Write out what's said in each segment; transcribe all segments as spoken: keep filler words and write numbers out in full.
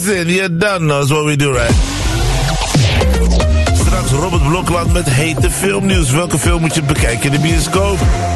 You don't know, that's what we do, right? Straks Robert Blokland met hete filmnieuws. Welke film moet je bekijken in de bioscoop?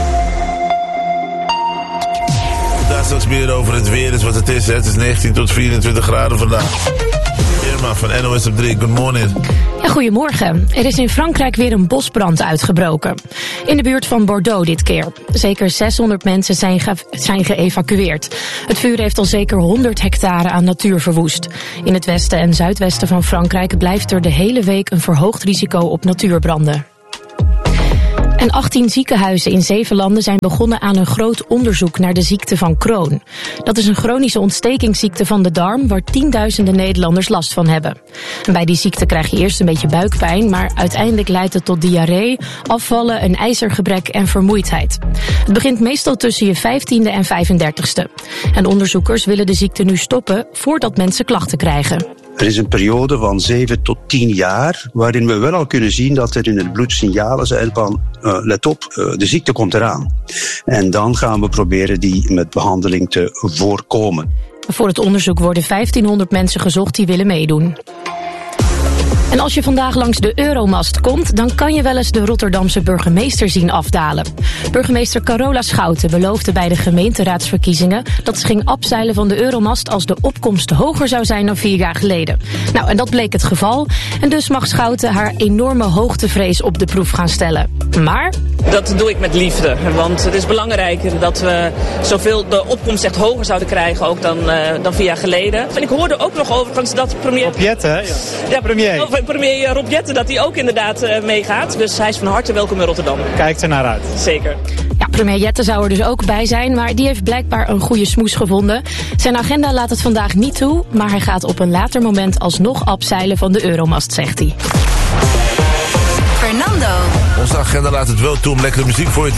Daar straks meer over het weer is wat het is. Hè. Het is negentien tot vierentwintig graden vandaag. Irma van N O S op drie, good morning. Ja, goedemorgen. Er is in Frankrijk weer een bosbrand uitgebroken. In de buurt van Bordeaux dit keer. Zeker zeshonderd mensen zijn, ge- zijn geëvacueerd. Het vuur heeft al zeker honderd hectare aan natuur verwoest. In het westen en zuidwesten van Frankrijk blijft er de hele week een verhoogd risico op natuurbranden. En achttien ziekenhuizen in zeven landen zijn begonnen aan een groot onderzoek naar de ziekte van Crohn. Dat is een chronische ontstekingsziekte van de darm waar tienduizenden Nederlanders last van hebben. En bij die ziekte krijg je eerst een beetje buikpijn, maar uiteindelijk leidt het tot diarree, afvallen, een ijzergebrek en vermoeidheid. Het begint meestal tussen je vijftiende en vijfendertigste. En onderzoekers willen de ziekte nu stoppen voordat mensen klachten krijgen. Er is een periode van zeven tot tien jaar waarin we wel al kunnen zien dat er in het bloed signalen zijn van uh, let op, uh, de ziekte komt eraan. En dan gaan we proberen die met behandeling te voorkomen. Voor het onderzoek worden vijftienhonderd mensen gezocht die willen meedoen. En als je vandaag langs de Euromast komt, dan kan je wel eens de Rotterdamse burgemeester zien afdalen. Burgemeester Carola Schouten beloofde bij de gemeenteraadsverkiezingen dat ze ging afzeilen van de Euromast als de opkomst hoger zou zijn dan vier jaar geleden. Nou, en dat bleek het geval. En dus mag Schouten haar enorme hoogtevrees op de proef gaan stellen. Maar dat doe ik met liefde, want het is belangrijker dat we zoveel de opkomst echt hoger zouden krijgen ook dan, uh, dan vier jaar geleden. En ik hoorde ook nog overigens dat premier... Rob Jetten, hè? Ja, ja, premier. Over premier Rob Jetten, dat hij ook inderdaad uh, meegaat. Dus hij is van harte welkom in Rotterdam. Kijkt er naar uit. Zeker. Ja, premier Jetten zou er dus ook bij zijn, maar die heeft blijkbaar een goede smoes gevonden. Zijn agenda laat het vandaag niet toe, maar hij gaat op een later moment alsnog afzeilen van de Euromast, zegt hij. Fernando. Onze agenda laat het wel toe om lekkere muziek voor je te